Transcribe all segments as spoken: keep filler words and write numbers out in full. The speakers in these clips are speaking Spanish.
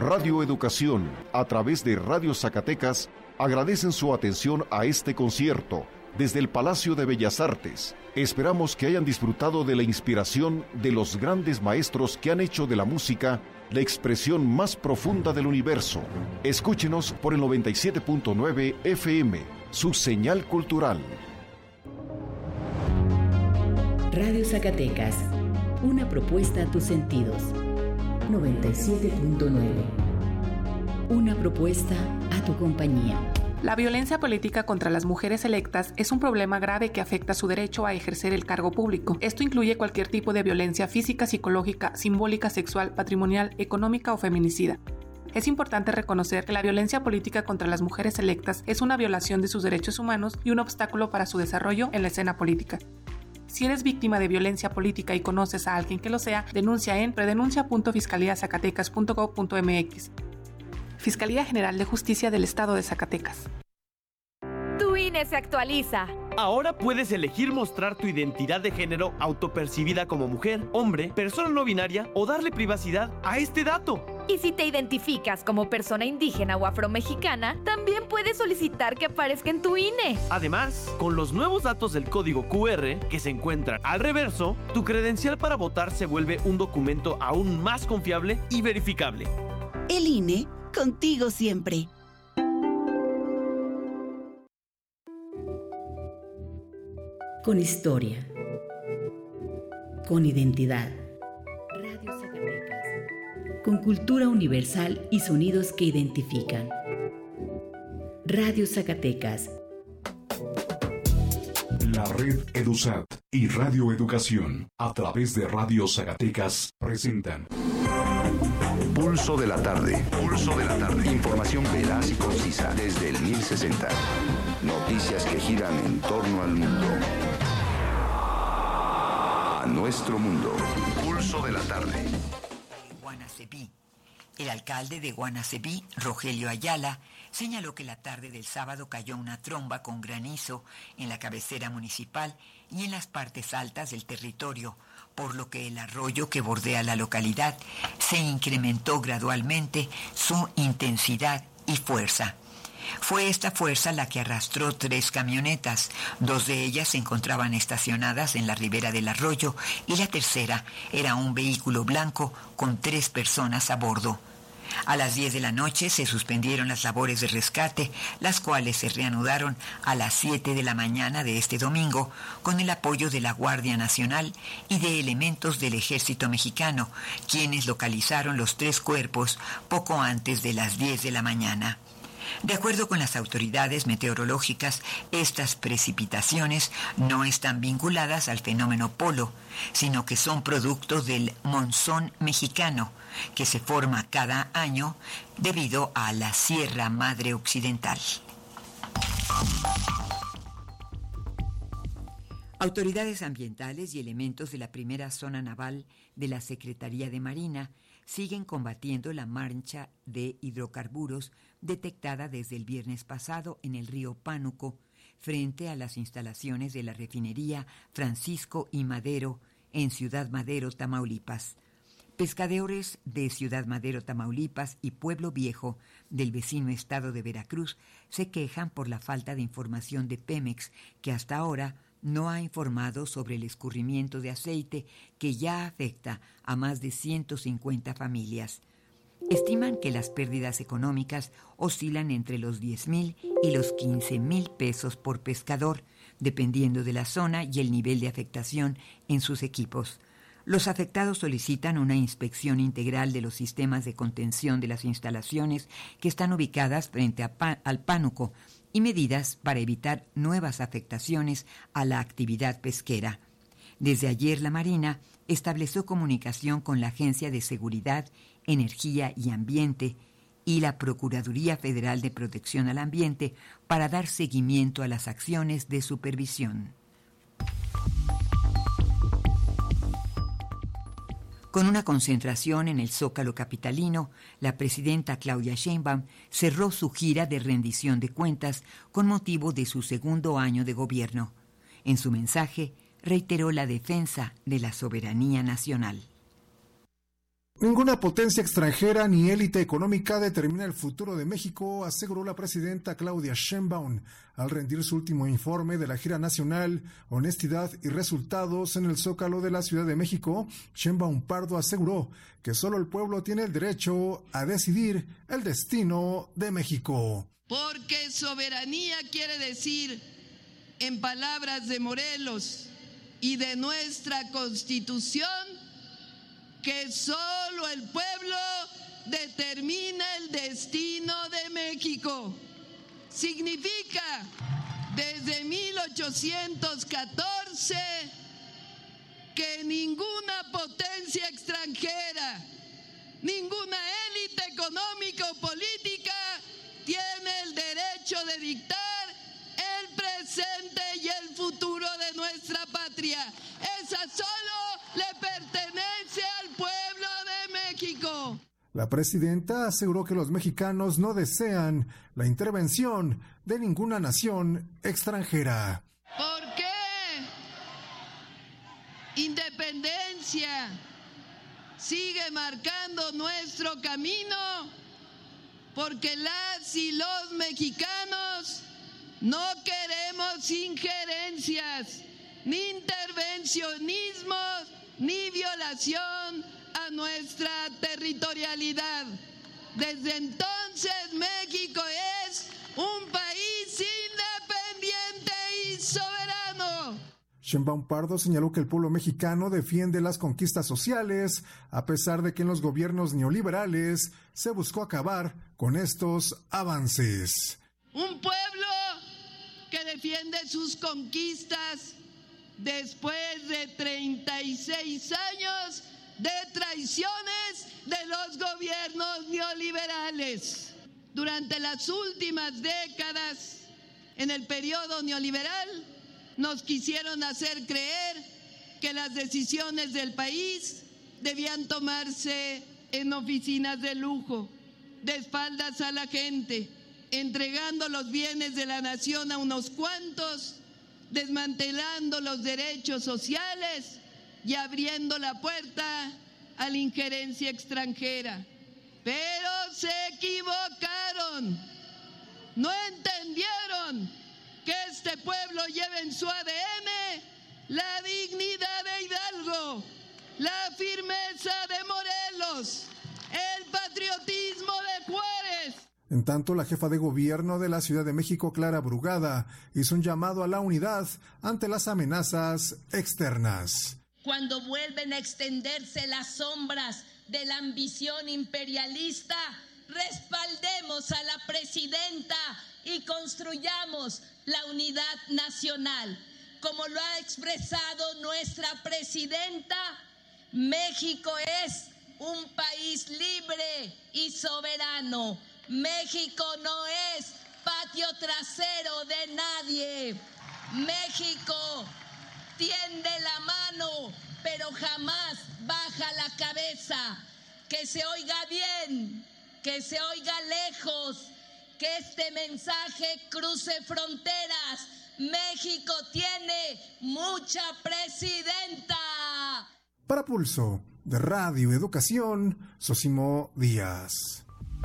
Radio Educación, a través de Radio Zacatecas, agradecen su atención a este concierto desde el Palacio de Bellas Artes. Esperamos que hayan disfrutado de la inspiración de los grandes maestros que han hecho de la música la expresión más profunda del universo. Escúchenos por el noventa y siete punto nueve F M, su señal cultural. Radio Zacatecas, una propuesta a tus sentidos. noventa y siete punto nueve. Una propuesta a tu compañía. La violencia política contra las mujeres electas es un problema grave que afecta su derecho a ejercer el cargo público. Esto incluye cualquier tipo de violencia física, psicológica, simbólica, sexual, patrimonial, económica o feminicida. Es importante reconocer que la violencia política contra las mujeres electas es una violación de sus derechos humanos y un obstáculo para su desarrollo en la escena política. Si eres víctima de violencia política y conoces a alguien que lo sea, denuncia en predenuncia punto fiscalía zacatecas punto gob punto m x. Fiscalía General de Justicia del Estado de Zacatecas. Tu I N E se actualiza. Ahora puedes elegir mostrar tu identidad de género autopercibida como mujer, hombre, persona no binaria o darle privacidad a este dato. Y si te identificas como persona indígena o afromexicana, también puedes solicitar que aparezca en tu I N E. Además, con los nuevos datos del código Q R que se encuentran al reverso, tu credencial para votar se vuelve un documento aún más confiable y verificable. El I N E, contigo siempre. Con historia, con identidad. Radio Zacatecas, con cultura universal y sonidos que identifican. Radio Zacatecas. La red EduSat y Radio Educación, a través de Radio Zacatecas, presentan Pulso de la tarde. Pulso de la tarde. Información veraz y concisa desde el mil sesenta. Noticias que giran en torno al mundo. A nuestro mundo. Pulso de la tarde. Guanacebí. El alcalde de Guanacebí, Rogelio Ayala, señaló que la tarde del sábado cayó una tromba con granizo en la cabecera municipal y en las partes altas del territorio, por lo que el arroyo que bordea la localidad se incrementó gradualmente su intensidad y fuerza. Fue esta fuerza la que arrastró tres camionetas. Dos de ellas se encontraban estacionadas en la ribera del arroyo y la tercera era un vehículo blanco con tres personas a bordo. A las diez de la noche se suspendieron las labores de rescate, las cuales se reanudaron a las siete de la mañana de este domingo con el apoyo de la Guardia Nacional y de elementos del Ejército Mexicano, quienes localizaron los tres cuerpos poco antes de las diez de la mañana. De acuerdo con las autoridades meteorológicas, estas precipitaciones no están vinculadas al fenómeno Polo, sino que son producto del monzón mexicano, que se forma cada año debido a la Sierra Madre Occidental. Autoridades ambientales y elementos de la primera zona naval de la Secretaría de Marina siguen combatiendo la mancha de hidrocarburos detectada desde el viernes pasado en el río Pánuco, frente a las instalaciones de la refinería Francisco y Madero en Ciudad Madero, Tamaulipas. Pescadores de Ciudad Madero, Tamaulipas y Pueblo Viejo del vecino estado de Veracruz se quejan por la falta de información de Pemex, que hasta ahora no ha informado sobre el escurrimiento de aceite que ya afecta a más de ciento cincuenta familias. Estiman que las pérdidas económicas oscilan entre los diez mil y los quince mil pesos por pescador, dependiendo de la zona y el nivel de afectación en sus equipos. Los afectados solicitan una inspección integral de los sistemas de contención de las instalaciones que están ubicadas frente a pa- al Pánuco y medidas para evitar nuevas afectaciones a la actividad pesquera. Desde ayer la Marina estableció comunicación con la Agencia de Seguridad, Energía y Ambiente y la Procuraduría Federal de Protección al Ambiente para dar seguimiento a las acciones de supervisión. Con una concentración en el Zócalo capitalino, la presidenta Claudia Sheinbaum cerró su gira de rendición de cuentas con motivo de su segundo año de gobierno. En su mensaje, reiteró la defensa de la soberanía nacional. Ninguna potencia extranjera ni élite económica determina el futuro de México, aseguró la presidenta Claudia Sheinbaum al rendir su último informe de la gira nacional Honestidad y Resultados en el Zócalo de la Ciudad de México. Sheinbaum Pardo aseguró que solo el pueblo tiene el derecho a decidir el destino de México. Porque soberanía quiere decir, en palabras de Morelos y de nuestra Constitución, que solo el pueblo determina el destino de México. Significa, desde mil ochocientos catorce, que ninguna potencia extranjera, ninguna élite económica o política tiene el derecho de dictar el presente y el futuro de nuestra patria. Esa solo le pertenece al pueblo de México. La presidenta aseguró que los mexicanos no desean la intervención de ninguna nación extranjera. ¿Por qué? Independencia sigue marcando nuestro camino, porque las y los mexicanos no queremos injerencias, ni intervencionismos, ni violación a nuestra territorialidad. Desde entonces México es un país independiente y soberano. Sheinbaum Pardo señaló que el pueblo mexicano defiende las conquistas sociales, a pesar de que en los gobiernos neoliberales se buscó acabar con estos avances. Un pueblo que defiende sus conquistas después de treinta y seis años de traiciones de los gobiernos neoliberales. Durante las últimas décadas, en el periodo neoliberal, nos quisieron hacer creer que las decisiones del país debían tomarse en oficinas de lujo, de espaldas a la gente, entregando los bienes de la nación a unos cuantos, desmantelando los derechos sociales y abriendo la puerta a la injerencia extranjera. Pero se equivocaron, no entendieron que este pueblo lleva en su A D N la dignidad de Hidalgo, la firmeza de Morelos, el patriotismo de Juárez. En tanto, la jefa de gobierno de la Ciudad de México, Clara Brugada, hizo un llamado a la unidad ante las amenazas externas. Cuando vuelven a extenderse las sombras de la ambición imperialista, respaldemos a la presidenta y construyamos la unidad nacional. Como lo ha expresado nuestra presidenta, México es un país libre y soberano. México no es patio trasero de nadie. México tiende la mano, pero jamás baja la cabeza. Que se oiga bien, que se oiga lejos, que este mensaje cruce fronteras. México tiene mucha presidenta. Para Pulso de Radio Educación, Sosimo Díaz.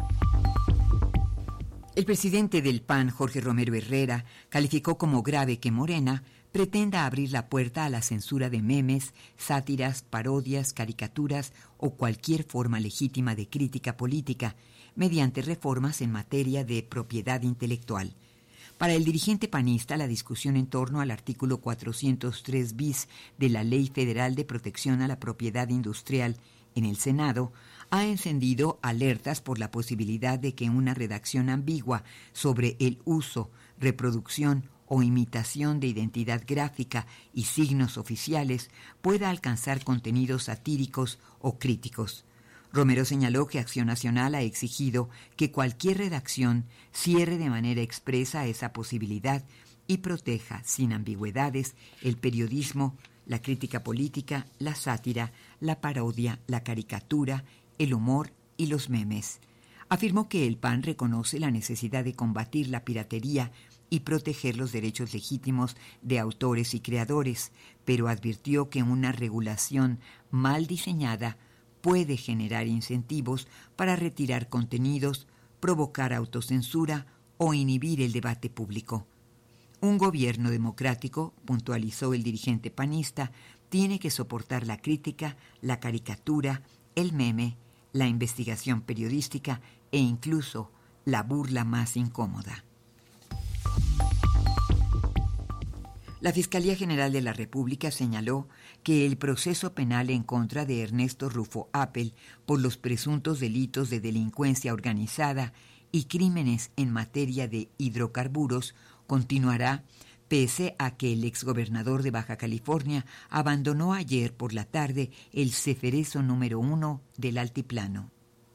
El presidente del P A N, Jorge Romero Herrera, calificó como grave que Morena pretenda abrir la puerta a la censura de memes, sátiras, parodias, caricaturas o cualquier forma legítima de crítica política mediante reformas en materia de propiedad intelectual. Para el dirigente panista, la discusión en torno al artículo cuatrocientos tres bis de la Ley Federal de Protección a la Propiedad Industrial en el Senado ha encendido alertas por la posibilidad de que una redacción ambigua sobre el uso, reproducción o imitación de identidad gráfica y signos oficiales pueda alcanzar contenidos satíricos o críticos. Romero señaló que Acción Nacional ha exigido que cualquier redacción cierre de manera expresa esa posibilidad y proteja sin ambigüedades el periodismo, la crítica política, la sátira, la parodia, la caricatura, el humor y los memes. Afirmó que el P A N reconoce la necesidad de combatir la piratería y proteger los derechos legítimos de autores y creadores, pero advirtió que una regulación mal diseñada puede generar incentivos para retirar contenidos, provocar autocensura o inhibir el debate público. Un gobierno democrático, puntualizó el dirigente panista, tiene que soportar la crítica, la caricatura, el meme, la investigación periodística e incluso la burla más incómoda. La Fiscalía General de la República señaló que el proceso penal en contra de Ernesto Rufo Appel por los presuntos delitos de delincuencia organizada y crímenes en materia de hidrocarburos continuará pese a que el exgobernador de Baja California abandonó ayer por la tarde el ceferezo número uno del altiplano.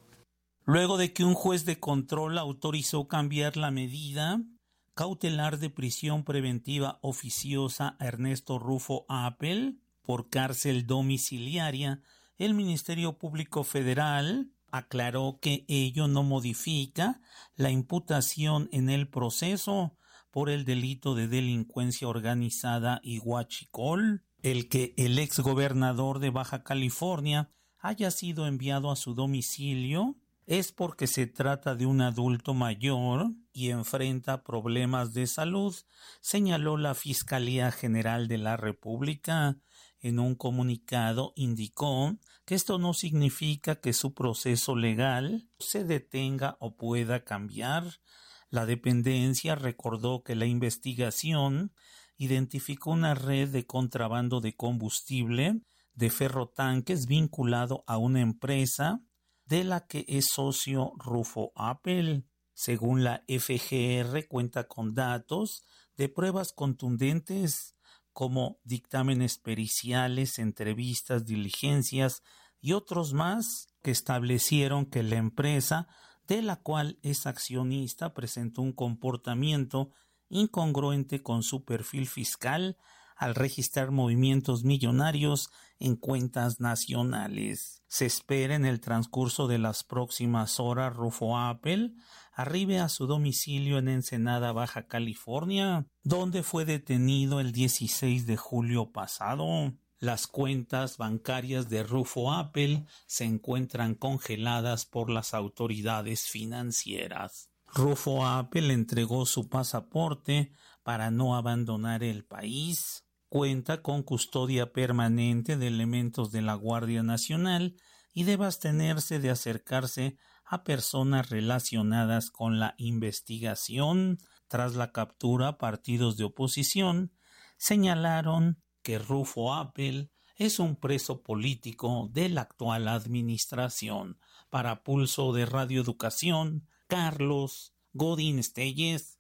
Luego de que un juez de control autorizó cambiar la medida cautelar de prisión preventiva oficiosa a Ernesto Rufo Appel por cárcel domiciliaria, el Ministerio Público Federal aclaró que ello no modifica la imputación en el proceso por el delito de delincuencia organizada y huachicol. El que el exgobernador de Baja California haya sido enviado a su domicilio es porque se trata de un adulto mayor y enfrenta problemas de salud, señaló la Fiscalía General de la República. En un comunicado indicó que esto no significa que su proceso legal se detenga o pueda cambiar. La dependencia recordó que la investigación identificó una red de contrabando de combustible de ferrotanques vinculado a una empresa de la que es socio Rufo Appel. Según la F G R, cuenta con datos de pruebas contundentes como dictámenes periciales, entrevistas, diligencias y otros más que establecieron que la empresa de la cual es accionista presentó un comportamiento incongruente con su perfil fiscal al registrar movimientos millonarios en cuentas nacionales. Se espera en el transcurso de las próximas horas Rufo Appel arribe a su domicilio en Ensenada, Baja California, donde fue detenido el dieciséis de julio pasado. Las cuentas bancarias de Rufo Appel se encuentran congeladas por las autoridades financieras. Rufo Appel entregó su pasaporte para no abandonar el país. Cuenta con custodia permanente de elementos de la Guardia Nacional y debe abstenerse de acercarse a personas relacionadas con la investigación. Tras la captura, partidos de oposición señalaron que Rufo Appel es un preso político de la actual administración. Para Pulso de Radio Educación, Carlos Godín Estelles.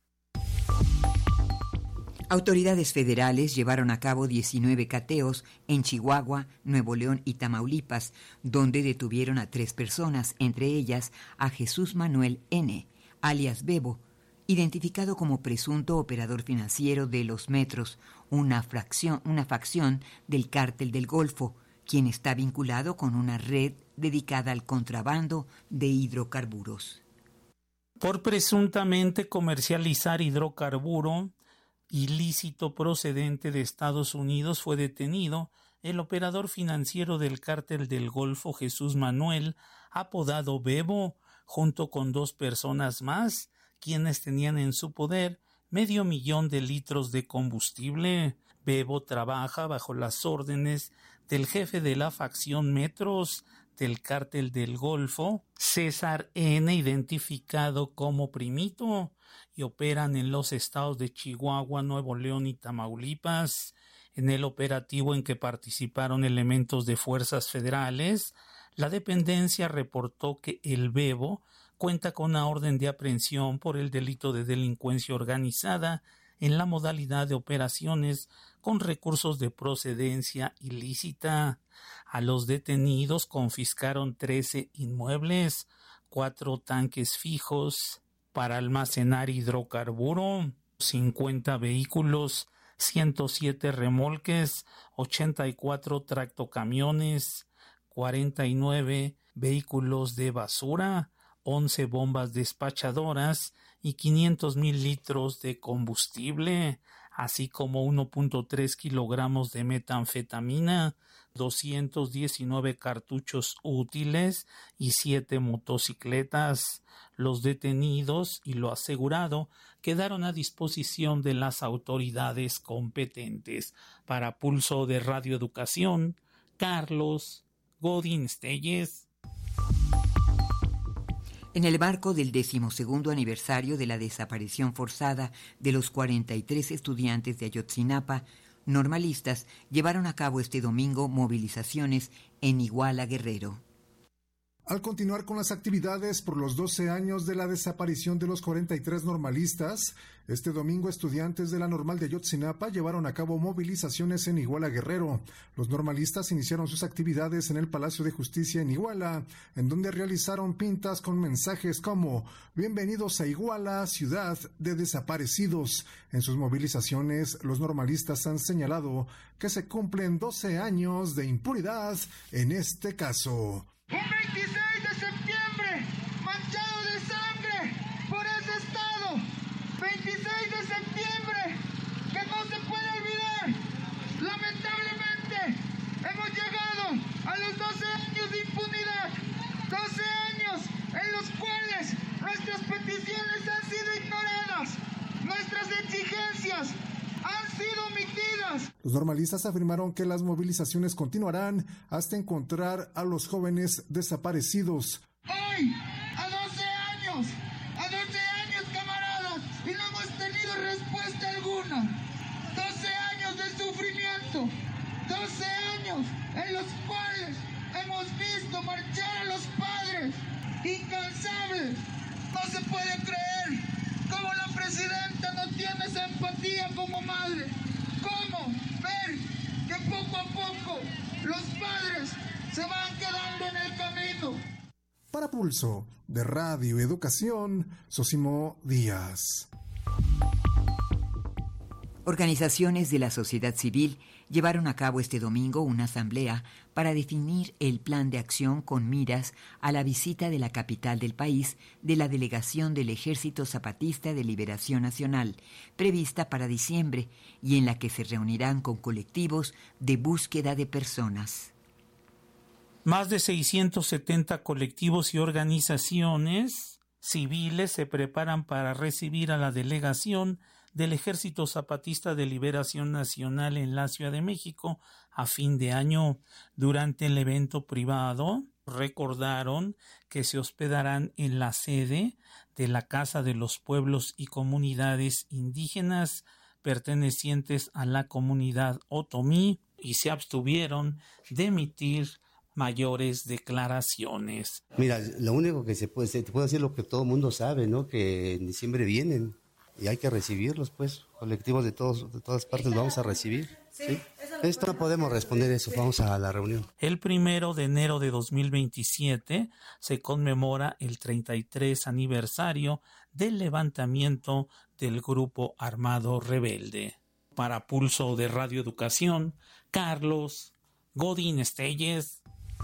Autoridades federales llevaron a cabo diecinueve cateos en Chihuahua, Nuevo León y Tamaulipas, donde detuvieron a tres personas, entre ellas a Jesús Manuel N., alias Bebo, identificado como presunto operador financiero de Los Metros, una, fracción, una facción del Cártel del Golfo, quien está vinculado con una red dedicada al contrabando de hidrocarburos. Por presuntamente comercializar hidrocarburo ilícito procedente de Estados Unidos fue detenido el operador financiero del Cártel del Golfo Jesús Manuel, apodado Bebo, junto con dos personas más, quienes tenían en su poder medio millón de litros de combustible. Bebo trabaja bajo las órdenes del jefe de la facción Metros del Cártel del Golfo, César N., identificado como Primito, y operan en los estados de Chihuahua, Nuevo León y Tamaulipas. En el operativo en que participaron elementos de fuerzas federales, la dependencia reportó que el Bebo cuenta con una orden de aprehensión por el delito de delincuencia organizada en la modalidad de operaciones con recursos de procedencia ilícita. A los detenidos confiscaron trece inmuebles, cuatro tanques fijos para almacenar hidrocarburo, cincuenta vehículos, ciento siete remolques, ochenta y cuatro tractocamiones, cuarenta y nueve vehículos de basura, once bombas despachadoras y quinientos mil litros de combustible. así como uno punto tres kilogramos de metanfetamina, doscientos diecinueve cartuchos útiles y siete motocicletas. Los detenidos y lo asegurado quedaron a disposición de las autoridades competentes. Para Pulso de Radio Educación, Carlos Godín Telles. En el marco del decimosegundo aniversario de la desaparición forzada de los cuarenta y tres estudiantes de Ayotzinapa, normalistas llevaron a cabo este domingo movilizaciones en Iguala, Guerrero. Al continuar con las actividades por los doce años de la desaparición de los cuarenta y tres normalistas, este domingo estudiantes de la Normal de Ayotzinapa llevaron a cabo movilizaciones en Iguala, Guerrero. Los normalistas iniciaron sus actividades en el Palacio de Justicia en Iguala, en donde realizaron pintas con mensajes como «Bienvenidos a Iguala, ciudad de desaparecidos». En sus movilizaciones, los normalistas han señalado que se cumplen doce años de impunidad en este caso. Un veintiséis de septiembre, manchado de sangre por ese estado. veintiséis de septiembre, que no se puede olvidar. Lamentablemente, hemos llegado a los doce años de impunidad. doce años en los cuales nuestras peticiones han sido ignoradas. Nuestras exigencias han sido omitidas. Los normalistas afirmaron que las movilizaciones continuarán hasta encontrar a los jóvenes desaparecidos. Hoy, a doce años, a doce años, camaradas, y no hemos tenido respuesta alguna. doce años de sufrimiento, doce años en los cuales hemos visto marchar a los padres incansables. No se puede creer cómo la presidenta no tiene esa empatía como madre. ¿Cómo ver que poco a poco los padres se van quedando en el camino? Para Pulso de Radio Educación, Sosimo Díaz. Organizaciones de la sociedad civil llevaron a cabo este domingo una asamblea para definir el plan de acción con miras a la visita de la capital del país de la delegación del Ejército Zapatista de Liberación Nacional, prevista para diciembre, y en la que se reunirán con colectivos de búsqueda de personas. Más de seiscientos setenta colectivos y organizaciones civiles se preparan para recibir a la delegación del Ejército Zapatista de Liberación Nacional en la Ciudad de México a fin de año. Durante el evento privado, recordaron que se hospedarán en la sede de la Casa de los Pueblos y Comunidades Indígenas pertenecientes a la comunidad otomí y se abstuvieron de emitir mayores declaraciones. Mira, lo único que se puede, se puede decir lo que todo el mundo sabe, ¿no? Que en diciembre vienen. Y hay que recibirlos, pues, colectivos de todos, de todas partes los vamos a recibir. ¿Sí? Esto no podemos responder eso, vamos a la reunión. El primero de enero de dos mil veintisiete se conmemora el treinta y tres aniversario del levantamiento del Grupo Armado Rebelde. Para Pulso de Radio Educación, Carlos Godín Telles.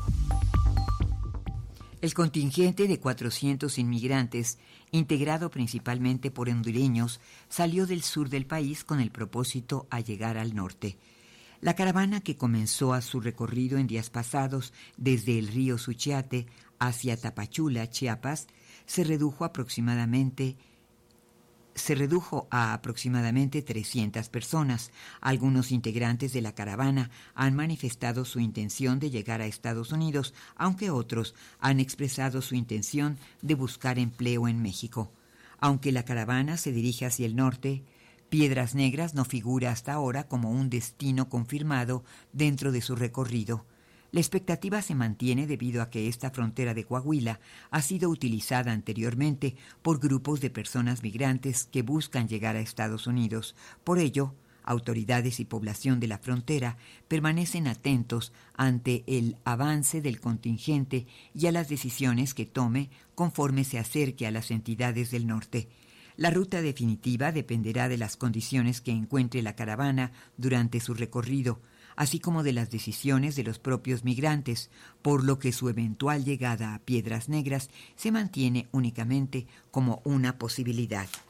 El contingente de cuatrocientos inmigrantes, integrado principalmente por hondureños, salió del sur del país con el propósito a llegar al norte. La caravana, que comenzó a su recorrido en días pasados desde el río Suchiate hacia Tapachula, Chiapas, se redujo aproximadamente se redujo a aproximadamente trescientas personas. Algunos integrantes de la caravana han manifestado su intención de llegar a Estados Unidos, aunque otros han expresado su intención de buscar empleo en México. Aunque la caravana se dirige hacia el norte, Piedras Negras no figura hasta ahora como un destino confirmado dentro de su recorrido. La expectativa se mantiene debido a que esta frontera de Coahuila ha sido utilizada anteriormente por grupos de personas migrantes que buscan llegar a Estados Unidos. Por ello, autoridades y población de la frontera permanecen atentos ante el avance del contingente y a las decisiones que tome conforme se acerque a las entidades del norte. La ruta definitiva dependerá de las condiciones que encuentre la caravana durante su recorrido, así como de las decisiones de los propios migrantes, por lo que su eventual llegada a Piedras Negras se mantiene únicamente como una posibilidad.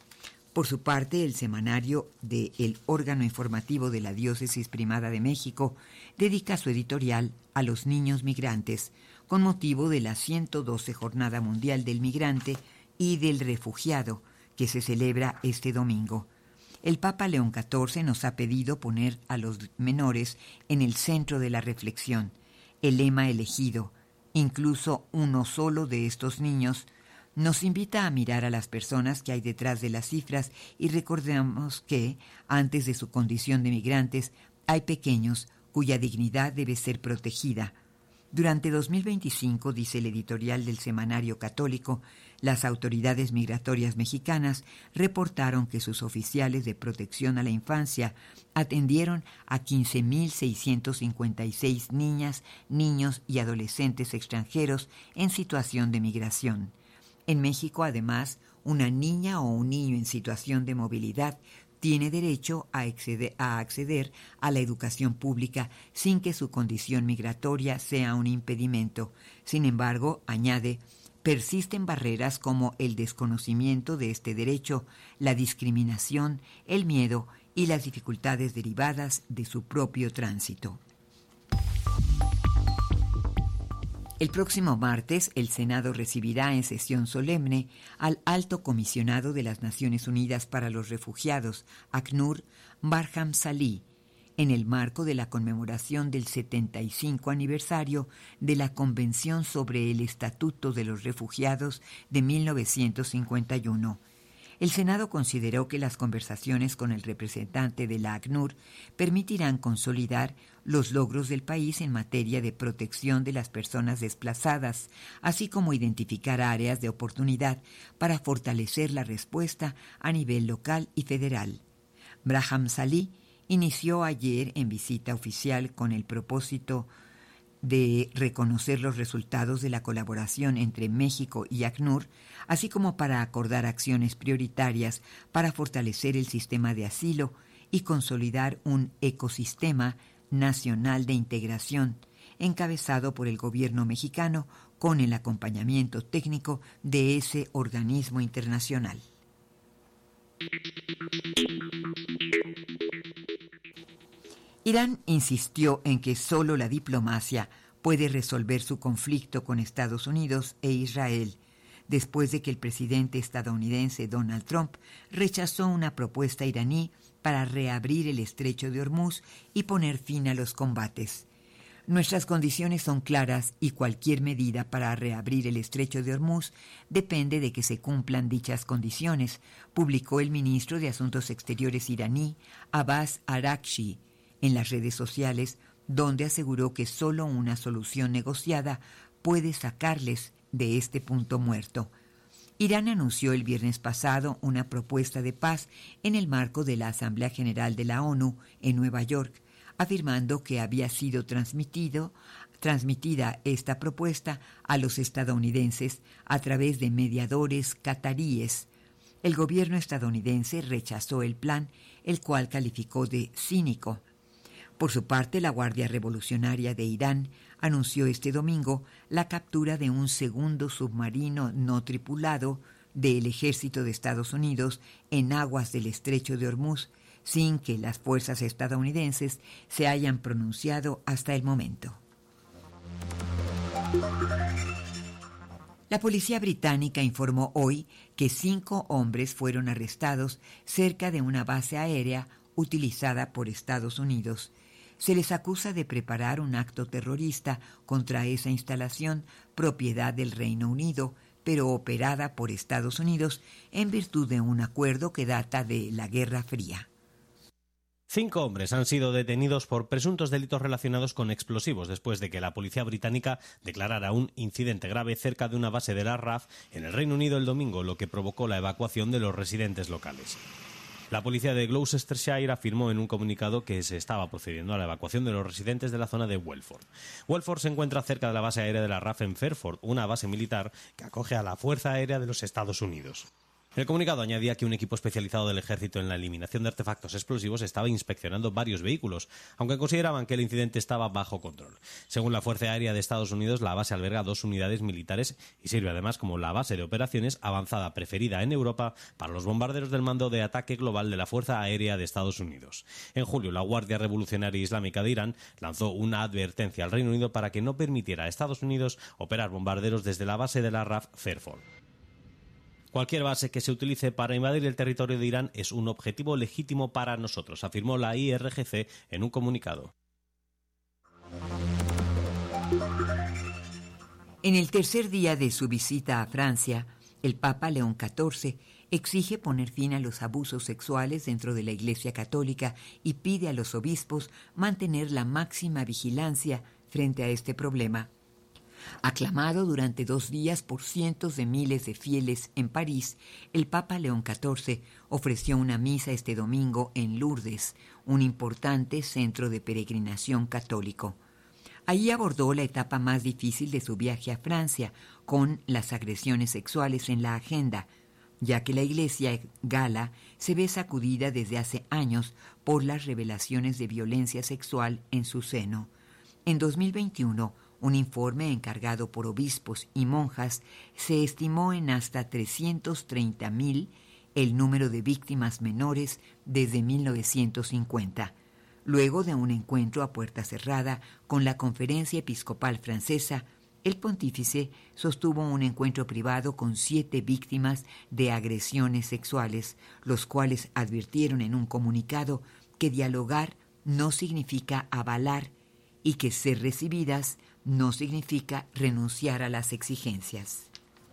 Por su parte, el semanario de El Órgano Informativo de la Diócesis Primada de México dedica su editorial a los niños migrantes, con motivo de la ciento doce Jornada Mundial del Migrante y del Refugiado, que se celebra este domingo. El Papa León catorce nos ha pedido poner a los menores en el centro de la reflexión. El lema elegido, incluso uno solo de estos niños, nos invita a mirar a las personas que hay detrás de las cifras y recordemos que, antes de su condición de migrantes, hay pequeños cuya dignidad debe ser protegida. Durante dos mil veinticinco, dice el editorial del Semanario Católico, las autoridades migratorias mexicanas reportaron que sus oficiales de protección a la infancia atendieron a quince mil seiscientos cincuenta y seis niñas, niños y adolescentes extranjeros en situación de migración. En México, además, una niña o un niño en situación de movilidad tiene derecho a acceder, a acceder a la educación pública sin que su condición migratoria sea un impedimento. Sin embargo, añade, persisten barreras como el desconocimiento de este derecho, la discriminación, el miedo y las dificultades derivadas de su propio tránsito. El próximo martes, el Senado recibirá en sesión solemne al Alto Comisionado de las Naciones Unidas para los Refugiados, ACNUR, Barham Salih, en el marco de la conmemoración del setenta y cinco aniversario de la Convención sobre el Estatuto de los Refugiados de mil novecientos cincuenta y uno. El Senado consideró que las conversaciones con el representante de la ACNUR permitirán consolidar los logros del país en materia de protección de las personas desplazadas, así como identificar áreas de oportunidad para fortalecer la respuesta a nivel local y federal. Barham Salih inició ayer en visita oficial con el propósito de reconocer los resultados de la colaboración entre México y ACNUR, así como para acordar acciones prioritarias para fortalecer el sistema de asilo y consolidar un ecosistema nacional de integración, encabezado por el gobierno mexicano con el acompañamiento técnico de ese organismo internacional. Irán insistió en que solo la diplomacia puede resolver su conflicto con Estados Unidos e Israel, después de que el presidente estadounidense Donald Trump rechazó una propuesta iraní para reabrir el estrecho de Hormuz y poner fin a los combates. Nuestras condiciones son claras y cualquier medida para reabrir el estrecho de Hormuz depende de que se cumplan dichas condiciones, publicó el ministro de Asuntos Exteriores iraní, Abbas Araghchi, en las redes sociales, donde aseguró que solo una solución negociada puede sacarles de este punto muerto. Irán anunció el viernes pasado una propuesta de paz en el marco de la Asamblea General de la ONU en Nueva York, afirmando que había sido transmitido, transmitida esta propuesta a los estadounidenses a través de mediadores cataríes. El gobierno estadounidense rechazó el plan, el cual calificó de cínico. Por su parte, la Guardia Revolucionaria de Irán anunció este domingo la captura de un segundo submarino no tripulado del ejército de Estados Unidos en aguas del estrecho de Hormuz, sin que las fuerzas estadounidenses se hayan pronunciado hasta el momento. La policía británica informó hoy que cinco hombres fueron arrestados cerca de una base aérea utilizada por Estados Unidos. Se les acusa de preparar un acto terrorista contra esa instalación, propiedad del Reino Unido, pero operada por Estados Unidos en virtud de un acuerdo que data de la Guerra Fría. Cinco hombres han sido detenidos por presuntos delitos relacionados con explosivos después de que la policía británica declarara un incidente grave cerca de una base de la R A F en el Reino Unido el domingo, lo que provocó la evacuación de los residentes locales. La policía de Gloucestershire afirmó en un comunicado que se estaba procediendo a la evacuación de los residentes de la zona de Welford. Welford se encuentra cerca de la base aérea de la R A F en Fairford, una base militar que acoge a la Fuerza Aérea de los Estados Unidos. El comunicado añadía que un equipo especializado del ejército en la eliminación de artefactos explosivos estaba inspeccionando varios vehículos, aunque consideraban que el incidente estaba bajo control. Según la Fuerza Aérea de Estados Unidos, la base alberga dos unidades militares y sirve además como la base de operaciones avanzada preferida en Europa para los bombarderos del Mando de Ataque Global de la Fuerza Aérea de Estados Unidos. En julio, la Guardia Revolucionaria Islámica de Irán lanzó una advertencia al Reino Unido para que no permitiera a Estados Unidos operar bombarderos desde la base de la R A F Fairford. Cualquier base que se utilice para invadir el territorio de Irán es un objetivo legítimo para nosotros, afirmó la I R G C en un comunicado. En el tercer día de su visita a Francia, el Papa León catorce exige poner fin a los abusos sexuales dentro de la Iglesia Católica y pide a los obispos mantener la máxima vigilancia frente a este problema. Aclamado durante dos días por cientos de miles de fieles en París, el Papa León catorce ofreció una misa este domingo en Lourdes, un importante centro de peregrinación católico. Allí abordó la etapa más difícil de su viaje a Francia, con las agresiones sexuales en la agenda, ya que la Iglesia gala se ve sacudida desde hace años por las revelaciones de violencia sexual en su seno. En dos mil veintiuno, un informe encargado por obispos y monjas se estimó en hasta trescientos treinta mil el número de víctimas menores desde mil novecientos cincuenta. Luego de un encuentro a puerta cerrada con la Conferencia Episcopal Francesa, el pontífice sostuvo un encuentro privado con siete víctimas de agresiones sexuales, los cuales advirtieron en un comunicado que dialogar no significa avalar y que ser recibidas no significa renunciar a las exigencias.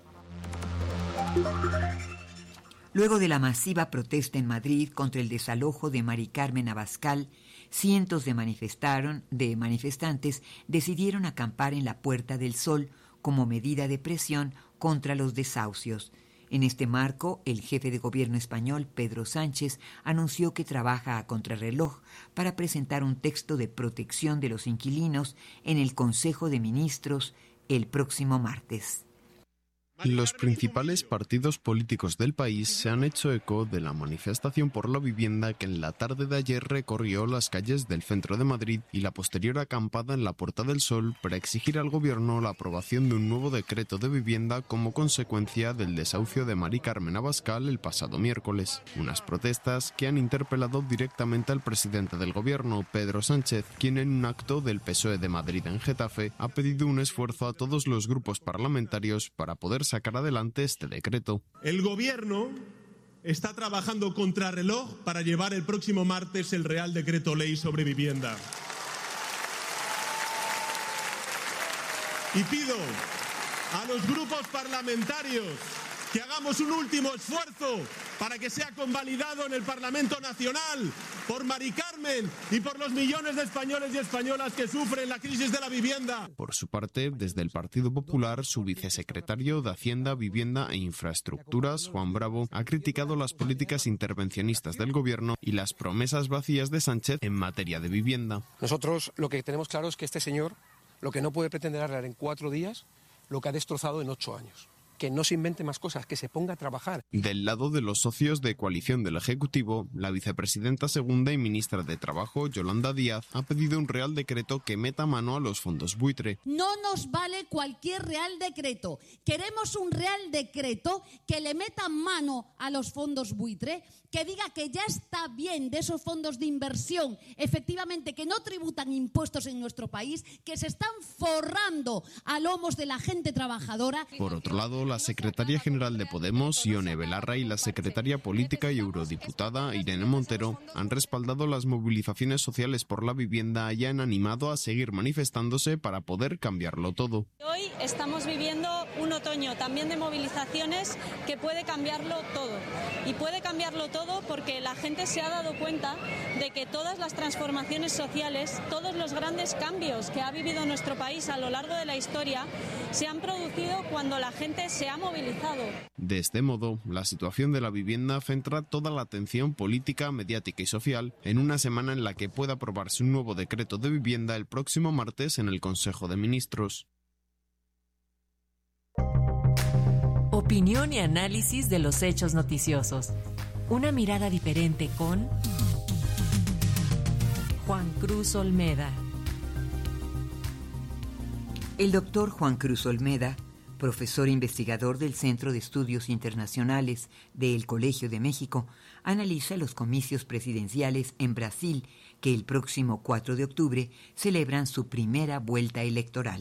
Luego de la masiva protesta en Madrid contra el desalojo de Mari Carmen Abascal, cientos de, manifestaron, de manifestantes decidieron acampar en la Puerta del Sol como medida de presión contra los desahucios. En este marco, el jefe de gobierno español, Pedro Sánchez, anunció que trabaja a contrarreloj para presentar un texto de protección de los inquilinos en el Consejo de Ministros el próximo martes. Los principales partidos políticos del país se han hecho eco de la manifestación por la vivienda que en la tarde de ayer recorrió las calles del centro de Madrid y la posterior acampada en la Puerta del Sol para exigir al gobierno la aprobación de un nuevo decreto de vivienda como consecuencia del desahucio de Mari Carmen Abascal el pasado miércoles. Unas protestas que han interpelado directamente al presidente del gobierno, Pedro Sánchez, quien en un acto del P S O E de Madrid en Getafe ha pedido un esfuerzo a todos los grupos parlamentarios para poder sacar adelante este decreto. El gobierno está trabajando contrarreloj para llevar el próximo martes el Real Decreto Ley sobre vivienda. Y pido a los grupos parlamentarios que hagamos un último esfuerzo para que sea convalidado en el Parlamento Nacional por Mari Carmen y por los millones de españoles y españolas que sufren la crisis de la vivienda. Por su parte, desde el Partido Popular, su vicesecretario de Hacienda, Vivienda e Infraestructuras, Juan Bravo, ha criticado las políticas intervencionistas del gobierno y las promesas vacías de Sánchez en materia de vivienda. Nosotros lo que tenemos claro es que este señor lo que no puede pretender arreglar en cuatro días lo que ha destrozado en ocho años. Que no se invente más cosas, que se ponga a trabajar. Del lado de los socios de coalición del Ejecutivo, la vicepresidenta segunda y ministra de Trabajo, Yolanda Díaz, ha pedido un real decreto que meta mano a los fondos buitre. No nos vale cualquier real decreto. Queremos un real decreto que le meta mano a los fondos buitre, que diga que ya está bien de esos fondos de inversión, efectivamente, que no tributan impuestos en nuestro país, que se están forrando a lomos de la gente trabajadora. Por otro lado, la secretaria general de Podemos, Ione Belarra, y la secretaria política y eurodiputada, Irene Montero, han respaldado las movilizaciones sociales por la vivienda y han animado a seguir manifestándose para poder cambiarlo todo. Hoy estamos viviendo un otoño también de movilizaciones que puede cambiarlo todo. Y puede cambiarlo todo porque la gente se ha dado cuenta de que todas las transformaciones sociales, todos los grandes cambios que ha vivido nuestro país a lo largo de la historia, se han producido cuando la gente se ha movilizado. De este modo, la situación de la vivienda centra toda la atención política, mediática y social en una semana en la que pueda aprobarse un nuevo decreto de vivienda el próximo martes en el Consejo de Ministros. Opinión y análisis de los hechos noticiosos. Una mirada diferente con Juan Cruz Olmeda. El doctor Juan Cruz Olmeda, profesor e investigador del Centro de Estudios Internacionales del Colegio de México, analiza los comicios presidenciales en Brasil, que el próximo cuatro de octubre celebran su primera vuelta electoral.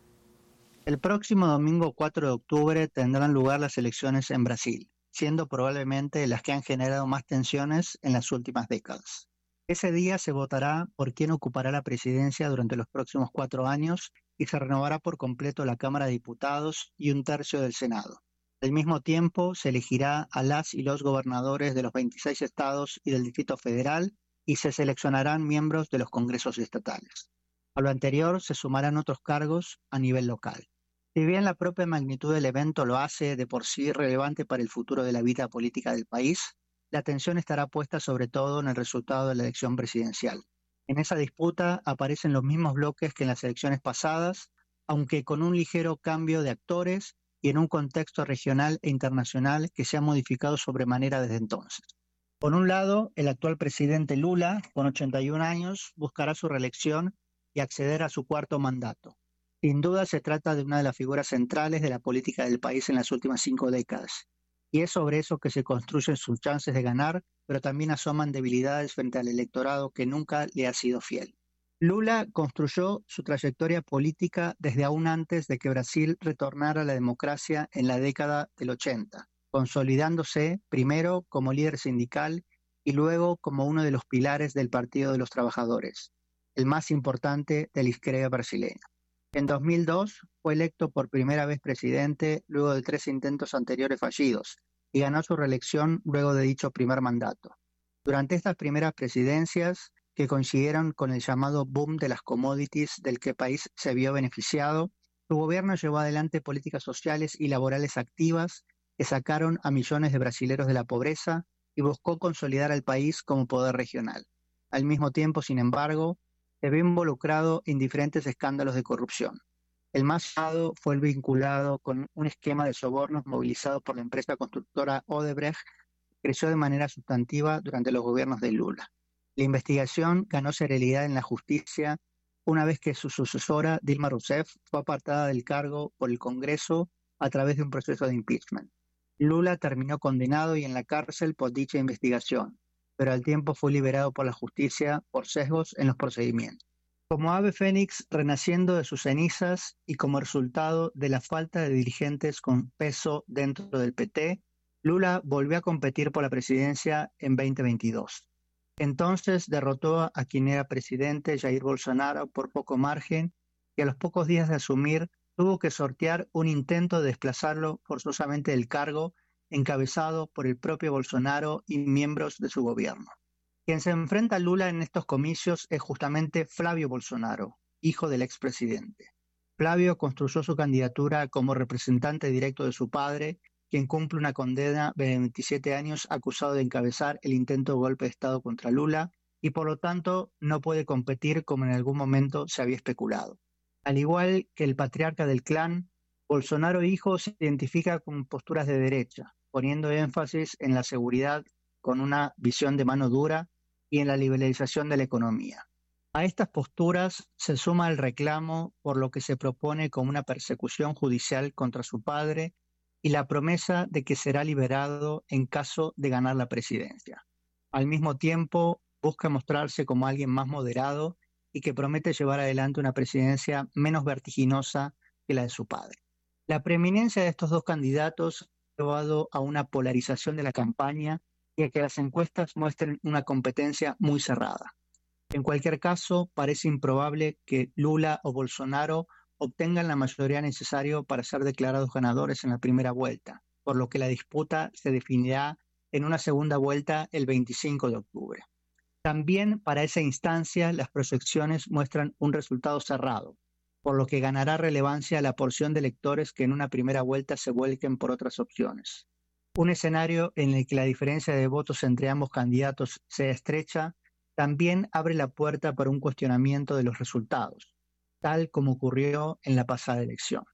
El próximo domingo cuatro de octubre tendrán lugar las elecciones en Brasil, siendo probablemente las que han generado más tensiones en las últimas décadas. Ese día se votará por quién ocupará la presidencia durante los próximos cuatro años y se renovará por completo la Cámara de Diputados y un tercio del Senado. Al mismo tiempo, se elegirá a las y los gobernadores de los veintiséis estados y del Distrito Federal y se seleccionarán miembros de los congresos estatales. A lo anterior se sumarán otros cargos a nivel local. Si bien la propia magnitud del evento lo hace de por sí relevante para el futuro de la vida política del país, la atención estará puesta sobre todo en el resultado de la elección presidencial. En esa disputa aparecen los mismos bloques que en las elecciones pasadas, aunque con un ligero cambio de actores y en un contexto regional e internacional que se ha modificado sobremanera desde entonces. Por un lado, el actual presidente Lula, con ochenta y un años, buscará su reelección y acceder a su cuarto mandato. Sin duda se trata de una de las figuras centrales de la política del país en las últimas cinco décadas. Y es sobre eso que se construyen sus chances de ganar, pero también asoman debilidades frente al electorado que nunca le ha sido fiel. Lula construyó su trayectoria política desde aún antes de que Brasil retornara a la democracia en la década del ochenta, consolidándose primero como líder sindical y luego como uno de los pilares del Partido de los Trabajadores, el más importante de la izquierda brasileña. En dos mil dos fue electo por primera vez presidente luego de tres intentos anteriores fallidos y ganó su reelección luego de dicho primer mandato. Durante estas primeras presidencias, que coincidieron con el llamado boom de las commodities del que el país se vio beneficiado, su gobierno llevó adelante políticas sociales y laborales activas que sacaron a millones de brasileros de la pobreza y buscó consolidar al país como poder regional. Al mismo tiempo, sin embargo, se ve involucrado en diferentes escándalos de corrupción. El más sonado fue el vinculado con un esquema de sobornos movilizado por la empresa constructora Odebrecht, que creció de manera sustantiva durante los gobiernos de Lula. La investigación ganó celeridad en la justicia una vez que su sucesora, Dilma Rousseff, fue apartada del cargo por el Congreso a través de un proceso de impeachment. Lula terminó condenado y en la cárcel por dicha investigación, pero al tiempo fue liberado por la justicia por sesgos en los procedimientos. Como ave fénix renaciendo de sus cenizas y como resultado de la falta de dirigentes con peso dentro del P T, Lula volvió a competir por la presidencia en veinte veintidós. Entonces derrotó a quien era presidente, Jair Bolsonaro, por poco margen, y a los pocos días de asumir tuvo que sortear un intento de desplazarlo forzosamente del cargo, encabezado por el propio Bolsonaro y miembros de su gobierno. Quien se enfrenta a Lula en estos comicios es justamente Flavio Bolsonaro, hijo del expresidente. Flavio construyó su candidatura como representante directo de su padre, quien cumple una condena de veintisiete años acusado de encabezar el intento de golpe de Estado contra Lula y por lo tanto no puede competir como en algún momento se había especulado. Al igual que el patriarca del clan, Bolsonaro hijo se identifica con posturas de derecha, poniendo énfasis en la seguridad con una visión de mano dura y en la liberalización de la economía. A estas posturas se suma el reclamo por lo que se propone como una persecución judicial contra su padre y la promesa de que será liberado en caso de ganar la presidencia. Al mismo tiempo, busca mostrarse como alguien más moderado y que promete llevar adelante una presidencia menos vertiginosa que la de su padre. La preeminencia de estos dos candidatos ha llevado a una polarización de la campaña y a que las encuestas muestren una competencia muy cerrada. En cualquier caso, parece improbable que Lula o Bolsonaro obtengan la mayoría necesaria para ser declarados ganadores en la primera vuelta, por lo que la disputa se definirá en una segunda vuelta el veinticinco de octubre. También para esa instancia las proyecciones muestran un resultado cerrado, por lo que ganará relevancia la porción de electores que en una primera vuelta se vuelquen por otras opciones. Un escenario en el que la diferencia de votos entre ambos candidatos sea estrecha también abre la puerta para un cuestionamiento de los resultados, tal como ocurrió en la pasada elección.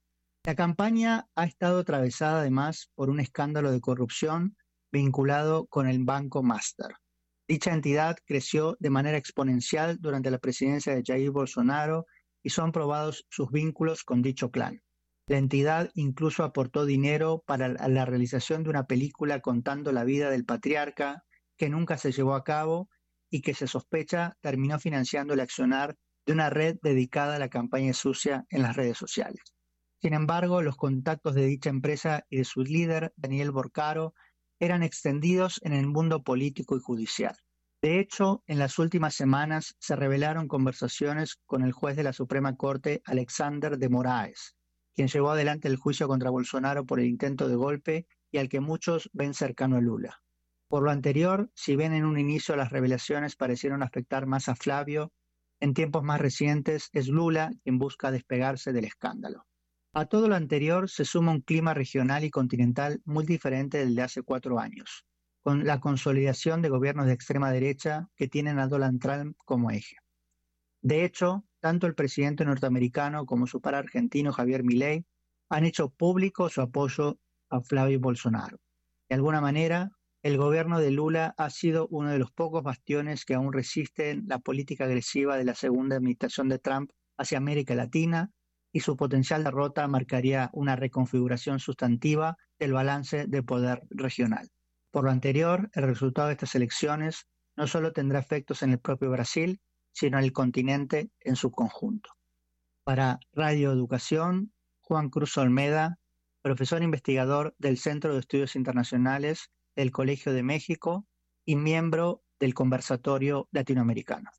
La campaña ha estado atravesada además por un escándalo de corrupción vinculado con el Banco Master. Dicha entidad creció de manera exponencial durante la presidencia de Jair Bolsonaro y son probados sus vínculos con dicho clan. La entidad incluso aportó dinero para la realización de una película contando la vida del patriarca que nunca se llevó a cabo y que se sospecha terminó financiando el accionar de una red dedicada a la campaña sucia en las redes sociales. Sin embargo, los contactos de dicha empresa y de su líder, Daniel Borcaro, eran extendidos en el mundo político y judicial. De hecho, en las últimas semanas se revelaron conversaciones con el juez de la Suprema Corte, Alexander de Moraes, quien llevó adelante el juicio contra Bolsonaro por el intento de golpe y al que muchos ven cercano a Lula. Por lo anterior, si bien en un inicio las revelaciones parecieron afectar más a Flavio, en tiempos más recientes es Lula quien busca despegarse del escándalo. A todo lo anterior se suma un clima regional y continental muy diferente del de hace cuatro años, con la consolidación de gobiernos de extrema derecha que tienen a Donald Trump como eje. De hecho, tanto el presidente norteamericano como su par argentino Javier Milei han hecho público su apoyo a Flavio Bolsonaro. De alguna manera, el gobierno de Lula ha sido uno de los pocos bastiones que aún resisten la política agresiva de la segunda administración de Trump hacia América Latina, y su potencial derrota marcaría una reconfiguración sustantiva del balance de poder regional. Por lo anterior, el resultado de estas elecciones no solo tendrá efectos en el propio Brasil, sino en el continente en su conjunto. Para Radio Educación, Juan Cruz Olmeda, profesor investigador del Centro de Estudios Internacionales del Colegio de México y miembro del Conversatorio Latinoamericano.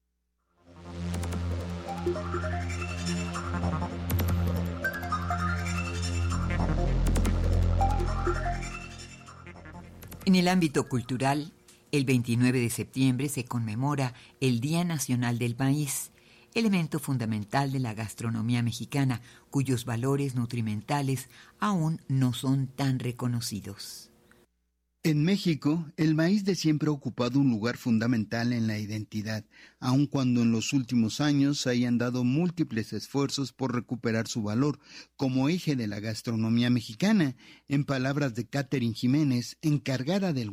En el ámbito cultural, el veintinueve de septiembre se conmemora el Día Nacional del Maíz, elemento fundamental de la gastronomía mexicana, cuyos valores nutrimentales aún no son tan reconocidos. En México, el maíz de siempre ha ocupado un lugar fundamental en la identidad, aun cuando en los últimos años se hayan dado múltiples esfuerzos por recuperar su valor como eje de la gastronomía mexicana, en palabras de Catherine Jiménez, encargada del